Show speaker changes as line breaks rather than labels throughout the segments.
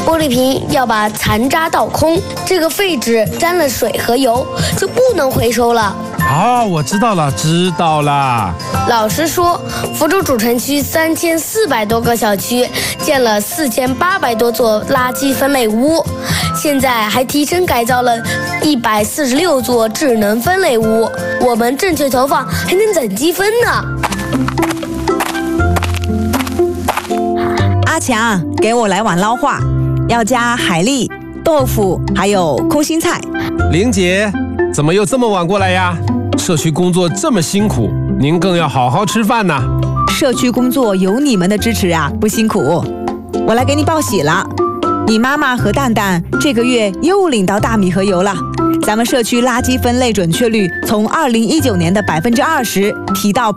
玻璃瓶要把残渣倒空，这个废纸沾了水和油就不能回收了。
我知道了。
老师说，福州主城区3400多个小区建了4800多座垃圾分类屋，现在还提升改造了146座智能分类屋。我们正确投放还能攒积分呢。
阿强，给我来碗捞化，要加海蛎、豆腐还有空心菜。
玲姐，怎么又这么晚过来呀？社区工作这么辛苦，您更要好好吃饭呢。
社区工作有你们的支持啊，不辛苦。我来给你报喜了，你妈妈和蛋蛋这个月又领到大米和油了。咱们社区垃圾分类准确率从2019年的20%提到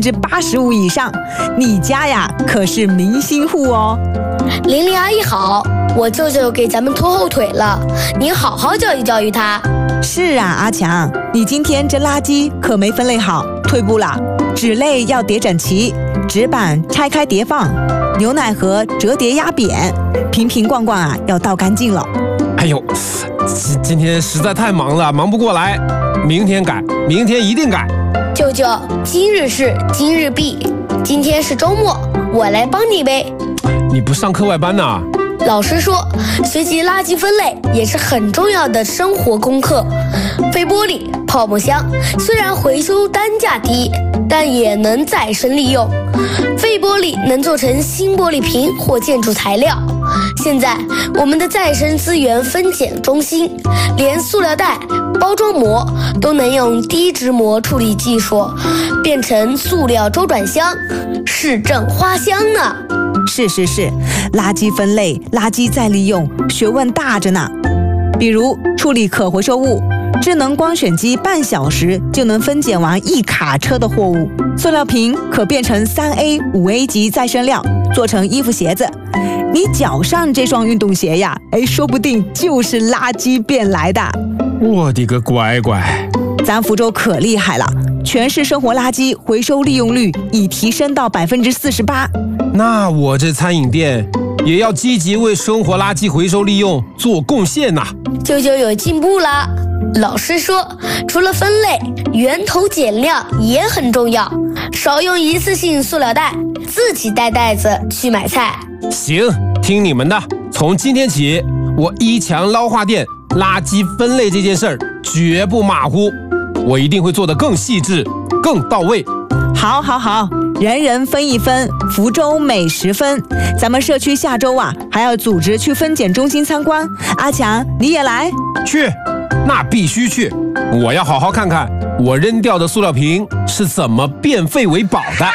85%以上，你家呀可是明星户哦。
玲玲阿姨好，我舅舅给咱们拖后腿了，您好好教育教育他。
是啊，阿强，你今天这垃圾可没分类好，退步了。纸类要叠整齐，纸板拆开叠放，牛奶盒折叠压扁，瓶瓶罐罐啊要倒干净了。
哎呦，今天实在太忙了，忙不过来，明天改，明天一定改。
舅舅，今日事今日毕，今天是周末，我来帮你呗。
你不上课外班呢？
老师说，学习垃圾分类也是很重要的生活功课。废玻璃、泡沫箱虽然回收单价低，但也能再生利用。废玻璃能做成新玻璃瓶或建筑材料。现在我们的再生资源分拣中心，连塑料袋、包装膜都能用低质膜处理技术变成塑料周转箱，市政花香呢。
是，垃圾分类、垃圾再利用，学问大着呢。比如处理可回收物，智能光选机半小时就能分拣完一卡车的货物。塑料瓶可变成3A、5A 级再生料，做成衣服鞋子。你脚上这双运动鞋呀，说不定就是垃圾变来的。
我的个乖乖！
咱福州可厉害了，全市生活垃圾回收利用率已提升到48%。
那我这餐饮店也要积极为生活垃圾回收利用做贡献呐。
舅舅有进步了。老师说，除了分类，源头减量也很重要，少用一次性塑料袋，自己带袋子去买菜。
行，听你们的。从今天起，我一强捞化店垃圾分类这件事儿绝不马虎，我一定会做得更细致、更到位。
好，人人分一分，福州美食分。咱们社区下周啊还要组织去分拣中心参观，阿强你也来？
去，那必须去。我要好好看看我扔掉的塑料瓶是怎么变废为宝的。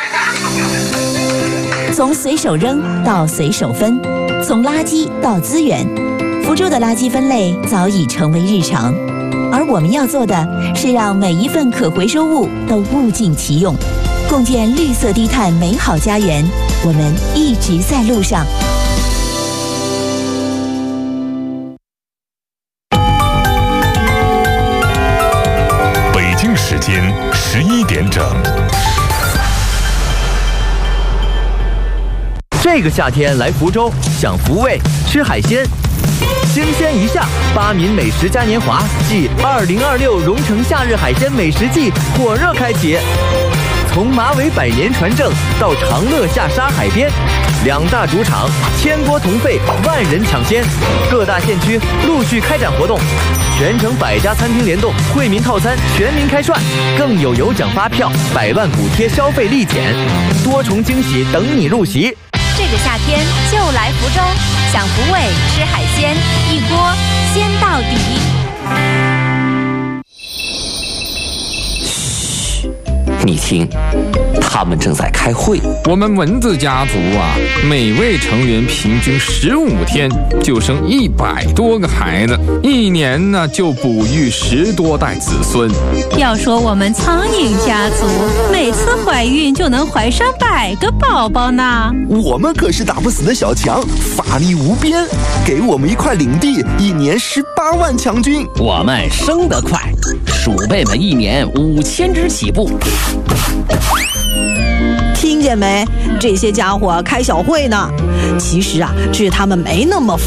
从随手扔到随手分，从垃圾到资源，福州的垃圾分类早已成为日常。而我们要做的是让每一份可回收物都物尽其用，共建绿色低碳美好家园。我们一直在路上。
北京时间11点整。
这个夏天来福州，享福味，吃海鲜。新鲜一下，8民美食嘉年华暨2026蓉城夏日海鲜美食季火热开启。从马尾百年传承到长乐下沙海边，2大主场，1000锅同沸，万人抢先。各大县区陆续开展活动，全城100家餐厅联动，惠民套餐全民开涮，更有有奖发票、100万补贴消费立减，多重惊喜等你入席。
这个夏天就来福州，享福味，吃海鲜，一锅鲜到底。
你听，他们正在开会。
我们蚊子家族啊，每位成员平均15天就生100多个孩子，1年呢就哺育10多代子孙。
要说我们苍蝇家族，每次怀孕就能怀上100个宝宝呢。
我们可是打不死的小强，法力无边，给我们一块领地，1年18万强军。
我们生得快，鼠辈们1年5000只起步。
听见没？这些家伙开小会呢。其实啊，是他们没那么